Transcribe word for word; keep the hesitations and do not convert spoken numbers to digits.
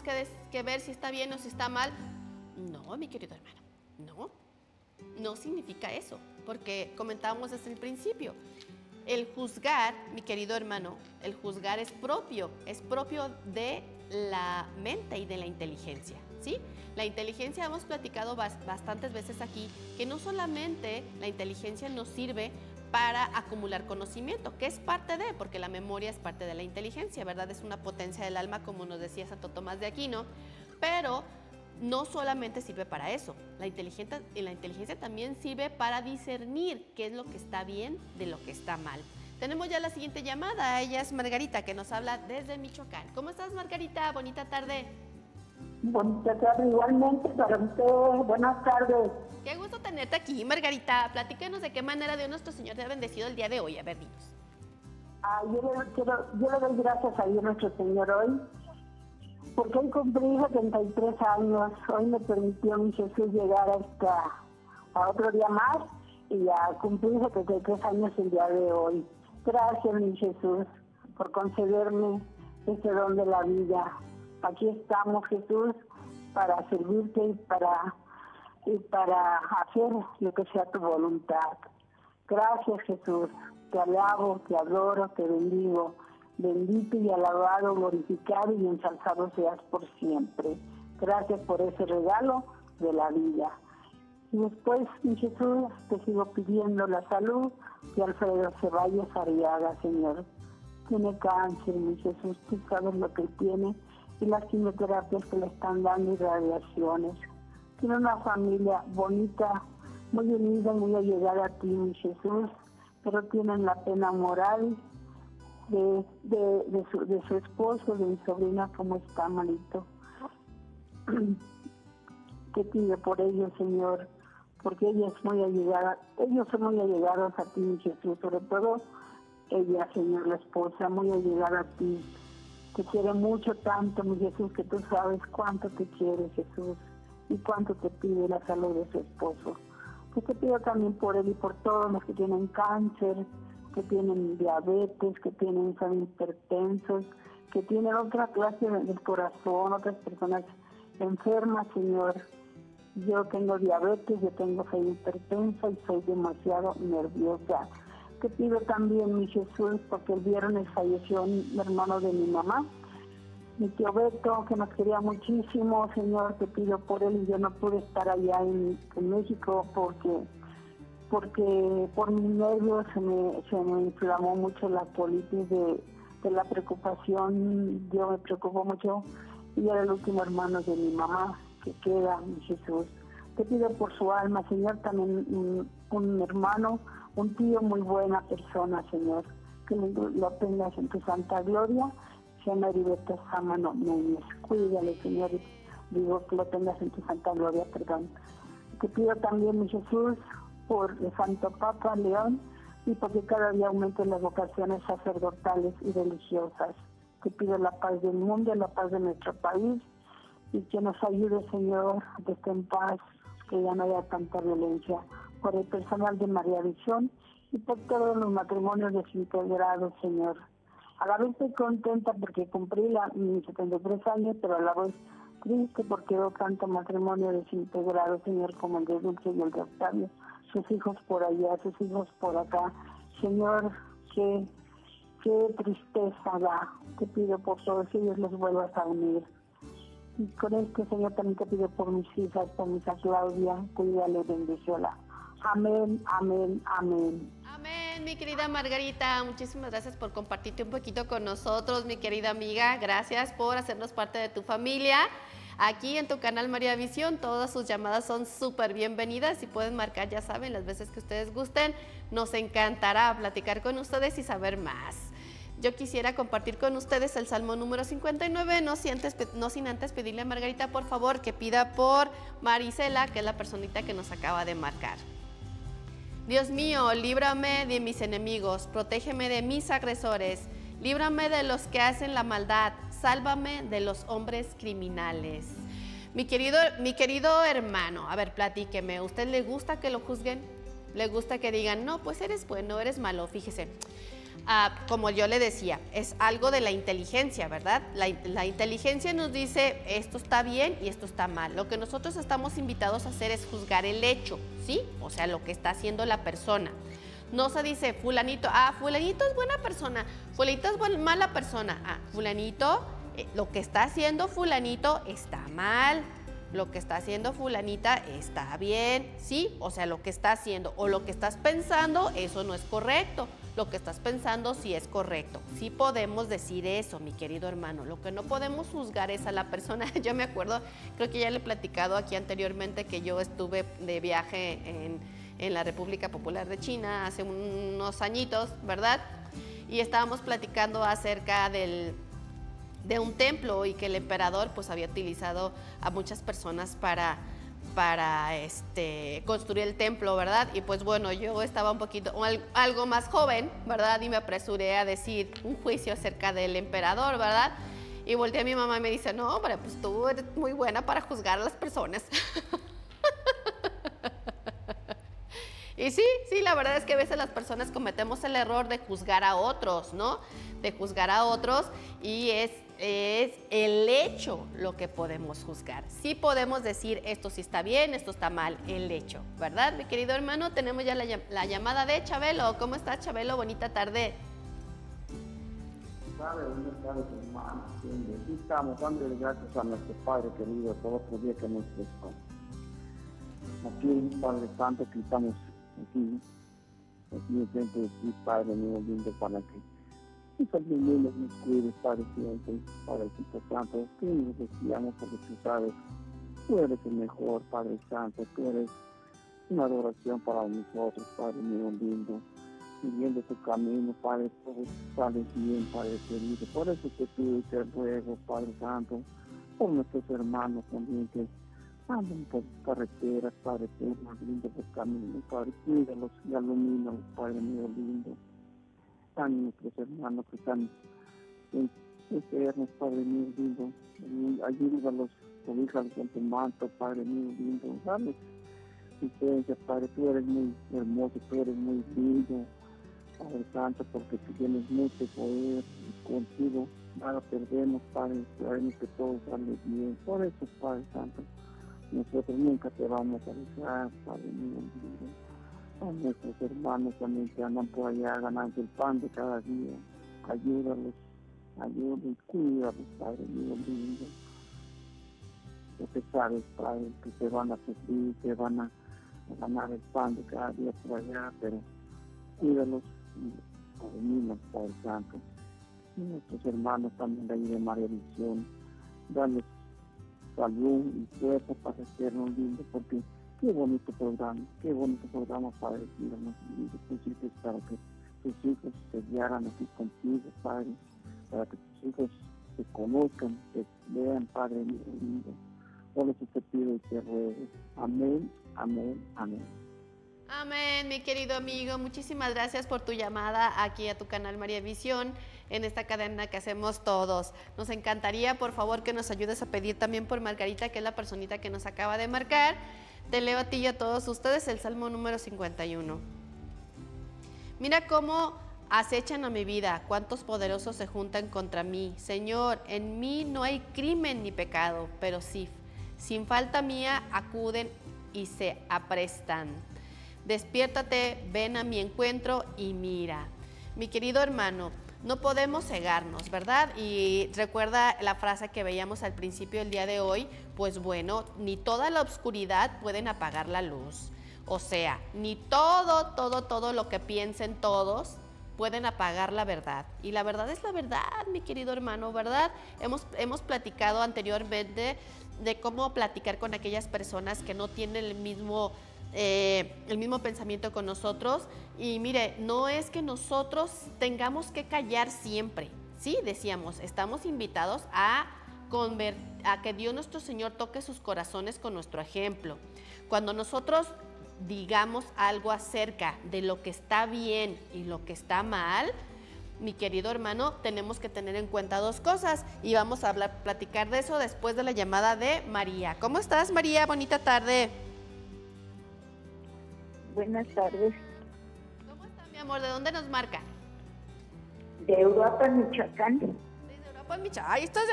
que, des, que ver si está bien o si está mal. No, mi querido hermano, no. No significa eso, porque comentábamos desde el principio. El juzgar, mi querido hermano, el juzgar es propio, es propio de la mente y de la inteligencia, ¿sí? La inteligencia, hemos platicado bastantes veces aquí, que no solamente la inteligencia nos sirve para acumular conocimiento, que es parte de, porque la memoria es parte de la inteligencia, ¿verdad? Es una potencia del alma, como nos decía Santo Tomás de Aquino, pero no solamente sirve para eso, la inteligencia, la inteligencia también sirve para discernir qué es lo que está bien de lo que está mal. Tenemos ya la siguiente llamada, ella es Margarita, que nos habla desde Michoacán. ¿Cómo estás, Margarita? Bonita tarde. Bonita tarde, igualmente para usted. Buenas tardes. Qué gusto tenerte aquí, Margarita. Platícanos de qué manera Dios nuestro Señor te ha bendecido el día de hoy. A ver, dinos. Ah, yo, le, quiero, yo le doy gracias a Dios nuestro Señor hoy, porque hoy cumplí setenta y tres años. Hoy me permitió mi Jesús llegar hasta a otro día más y a cumplir setenta y tres años el día de hoy. Gracias, mi Jesús, por concederme este don de la vida. Aquí estamos, Jesús, para servirte y para, y para hacer lo que sea tu voluntad. Gracias, Jesús. Te alabo, te adoro, te bendigo. Bendito y alabado, glorificado y ensalzado seas por siempre. Gracias por ese regalo de la vida. Y después, mi Jesús, te sigo pidiendo la salud de Alfredo Ceballos Arriaga, Señor. Tiene cáncer, mi Jesús, tú sabes lo que tiene y las quimioterapias que le están dando y radiaciones. Tiene una familia bonita, muy unida y muy allegada a ti, mi Jesús, pero tienen la pena moral de, de, de, su, de su esposo, de mi sobrina, como está malito. Te pido por ellos, Señor, porque ella es muy allegada, ellos son muy allegados a ti, mi Jesús, sobre todo ella, Señor, la esposa, muy allegada a ti. Te quiere mucho, tanto, mi Jesús, que tú sabes cuánto te quiere, Jesús, y cuánto te pide la salud de su esposo. Pues te pido también por él y por todos los que tienen cáncer, que tienen diabetes, que tienen, son hipertensos, que tienen otra clase del corazón, otras personas enfermas, Señor. Yo tengo diabetes, yo tengo fe hipertensa y soy demasiado nerviosa. Te pido también, mi Jesús, porque el viernes falleció un hermano de mi mamá, mi tío Beto, que nos quería muchísimo, Señor, te pido por él, y yo no pude estar allá en, en México porque porque por mis nervios se me, se me inflamó mucho la colitis de, de la preocupación, yo me preocupo mucho, y era el último hermano de mi mamá que queda, mi Jesús. Te pido por su alma, Señor, también un, un hermano, un tío muy buena persona, Señor, que lo, lo tengas en tu santa gloria. Se llama Heriberto Sámano Núñez. Cuídale, Señor, y digo que lo tengas en tu santa gloria, perdón. Te pido también, mi Jesús, por el Santo Papa León, y porque cada día aumenten las vocaciones sacerdotales y religiosas. Te pido la paz del mundo, la paz de nuestro país, y que nos ayude, Señor, a que esté en paz, que ya no haya tanta violencia. Por el personal de María Visión y por todos los matrimonios desintegrados, Señor. A la vez estoy contenta porque cumplí la, mis setenta y tres años, pero a la vez triste porque veo tanto matrimonio desintegrado, Señor, como el de Dulce y el de Octavio. Sus hijos por allá, sus hijos por acá. Señor, qué, qué tristeza da. Te pido por todos ellos los vuelvas a unir. Y con esto, Señor, también te pido por mis hijas, por mi hija Claudia, cuídale, bendícela. Amén, amén, amén. Amén, mi querida Margarita. Muchísimas gracias por compartirte un poquito con nosotros, mi querida amiga. Gracias por hacernos parte de tu familia. Aquí en tu canal María Visión, todas sus llamadas son súper bienvenidas y pueden marcar, ya saben, las veces que ustedes gusten. Nos encantará platicar con ustedes y saber más. Yo quisiera compartir con ustedes el Salmo número cincuenta y nueve, no sin antes, no sin antes pedirle a Margarita, por favor, que pida por Marisela, que es la personita que nos acaba de marcar. Dios mío, líbrame de mis enemigos, protégeme de mis agresores, líbrame de los que hacen la maldad, sálvame de los hombres criminales. Mi querido, mi querido hermano, a ver, platíqueme, ¿a usted le gusta que lo juzguen? ¿Le gusta que digan, no, pues eres bueno, eres malo? Fíjese, Ah, como yo le decía, es algo de la inteligencia, ¿verdad? La, la inteligencia nos dice esto está bien y esto está mal. Lo que nosotros estamos invitados a hacer es juzgar el hecho, ¿sí? O sea, lo que está haciendo la persona. No se dice fulanito, ah, fulanito es buena persona, fulanito es buena, mala persona. Ah, fulanito, eh, lo que está haciendo fulanito está mal. Lo que está haciendo fulanita está bien, ¿sí? O sea, lo que está haciendo o lo que estás pensando, eso no es correcto. Lo que estás pensando sí es correcto. Sí podemos decir eso, mi querido hermano. Lo que no podemos juzgar es a la persona. Yo me acuerdo, creo que ya le he platicado aquí anteriormente que yo estuve de viaje en, en la República Popular de China hace unos añitos, ¿verdad? Y estábamos platicando acerca del... de un templo y que el emperador pues había utilizado a muchas personas para, para este, construir el templo, ¿verdad? Y pues bueno, yo estaba un poquito, algo más joven, ¿verdad? Y me apresuré a decir un juicio acerca del emperador, ¿verdad? Y volteé a mi mamá y me dice, no, hombre, pues tú eres muy buena para juzgar a las personas. Y sí, sí, la verdad es que a veces las personas cometemos el error de juzgar a otros, ¿no? De juzgar a otros y es, es el hecho lo que podemos juzgar. Sí podemos decir esto sí está bien, esto está mal, el hecho, ¿verdad? Mi querido hermano, tenemos ya la, la llamada de Chabelo. ¿Cómo estás, Chabelo? Bonita tarde. Padre, buenas tardes, hermano. Aquí estamos dándole gracias a nuestro Padre querido por otro día que nos prestó. Aquí, Padre Santo, que estamos aquí, aquí frente de ti, Padre mío lindo, para que tú también mismo nos cuides, Padre siempre, Padrecito Santo, que nos deseamos porque tú sabes, tú eres el mejor, Padre Santo, tú eres una adoración para nosotros, Padre mío lindo, siguiendo tu camino, Padre, todo sale bien, Padre querido, por eso te pido y te ruego, Padre Santo, por nuestros hermanos también que andan por carreteras, Padre, tú más lindo por camino, Padre, cuídalos y ilumínalos, Padre mío lindo. Están nuestros hermanos que están enfermos, Padre mío lindo. Ayúdalos, cobíjalos con tu manto, Padre mío lindo. Dales licencia, Padre, tú eres muy hermoso, tú eres muy lindo, Padre Santo, porque tú tienes mucho poder y contigo nada perdemos, Padre, sabemos que todo sale bien. Por eso, Padre Santo, nosotros nunca te vamos a dejar, Padre mío lindo. A nuestros hermanos también que andan por allá ganando el pan de cada día. Ayúdalos, ayúdalos, cuídalos, Padre mío lindo. Porque sabes, Padre, que te van a sufrir, que van a ganar el pan de cada día por allá, pero cuídalos y Padre mío, Padre Santo. Y nuestros hermanos también de ahí de María Visión, dales salud y fuerza para hacernos lindos, porque qué bonito programa, qué bonito programa para decirnos tus hijos, para que tus hijos se guiaran aquí contigo, Padre, para que tus hijos te conozcan, te vean, Padre lindo. Por eso te pido y te ruego. Amén, amén, amén. Amén, mi querido amigo. Muchísimas gracias por tu llamada aquí a tu canal María Visión, en esta cadena que hacemos todos. Nos encantaría, por favor, que nos ayudes a pedir también por Margarita, que es la personita que nos acaba de marcar. Te leo a ti y a todos ustedes el Salmo número cincuenta y uno. Mira cómo acechan a mi vida, cuántos poderosos se juntan contra mí. Señor, en mí no hay crimen ni pecado, pero sí, sin falta mía acuden y se aprestan. Despiértate, ven a mi encuentro y mira. Mi querido hermano, no podemos cegarnos, ¿verdad? Y recuerda la frase que veíamos al principio del día de hoy, pues bueno, ni toda la oscuridad pueden apagar la luz. O sea, ni todo, todo, todo lo que piensen todos pueden apagar la verdad. Y la verdad es la verdad, mi querido hermano, ¿verdad? Hemos, hemos platicado anteriormente de cómo platicar con aquellas personas que no tienen el mismo... Eh, el mismo pensamiento con nosotros. Y mire, no es que nosotros tengamos que callar siempre, ¿sí? Decíamos, estamos invitados a, conver- a que Dios nuestro Señor toque sus corazones con nuestro ejemplo. Cuando nosotros digamos algo acerca de lo que está bien y lo que está mal, mi querido hermano, tenemos que tener en cuenta dos cosas y vamos a hablar, platicar de eso después de la llamada de María. ¿Cómo estás, María? Bonita tarde. Buenas tardes. ¿Cómo está, mi amor? ¿De dónde nos marca? de Europa, Michoacán. Desde Europa, Michoacán. Ay, estás